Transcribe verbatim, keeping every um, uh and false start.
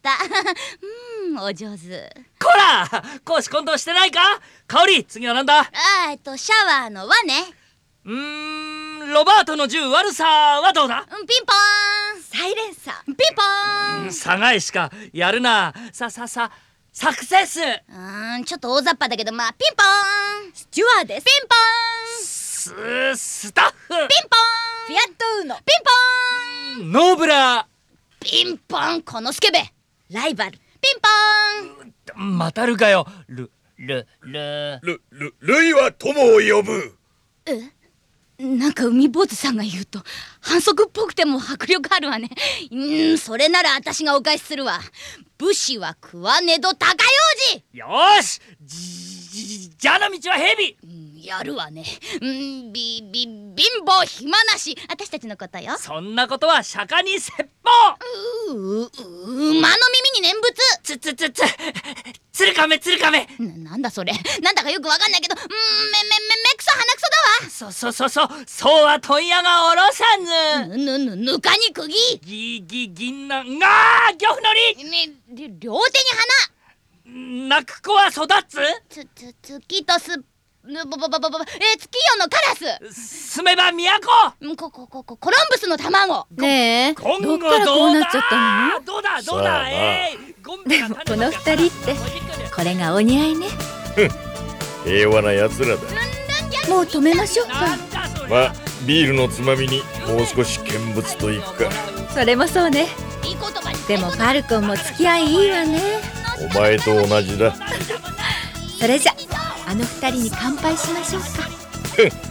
た。うん、お上手。 こら、公私混同してないか。香り、次はなんだ。 あーえっとシャワーの輪ね。 うーん、ロバートの銃悪さはどうだ。 うん、ピンポーン。サイレンサー。ピンポーン。 さがいしかやるな。さささサクセス。 うーん、ちょっと大雑把だけど、まあピンポーン。スチュワーです。ピンポーン。 ススタッフ。 ピンポーン。フィアットウーノ。ピンポーン。 ノーブラピンポン。このスケベライバル。ピンポーン。 またるかよ。ルルルルルルイは友を呼ぶ。 え、なんか海坊主さんが言うと反則っぽくても迫力あるわね。うん、それなら私がお返しするわ。武士は食わねど高用事。 よーし、じじじゃな道は蛇。 うん、やるわね。うんびび貧乏暇なし、私たちのことよ。 そんなことは釈迦に説法。 ううう馬の耳に念仏。 つつつつつるかめつるかめ。 な、なんだそれ。なんだかよくわかんないけど、うんめめめめくそ鼻くそだわ。 そそそそそうは問屋がおろさぬ。 ぬぬぬぬかに釘。 ぎぎ銀杏がー漁夫のり。 ね、り両手に泣く子は育つ。 つつ月とすぬぼぼぼぼぼえ月夜のカラス。 住めば都。 うんここここコロンブスの卵。 ねえ、 今後どっからこうなっちゃったの？ どうだどうさあだ。 なえー、ゴンベがでもこの二人ってこれがお似合いね。 平和な奴らだ。 もう止めましょうなか。 んだそれ。 まあビールのつまみにもう少し見物といくか。 それもそうね。 いい言葉に。 でもファルコンも付き合いいいわね。 お前と同じだ。 それじゃあの二人に乾杯しましょうか。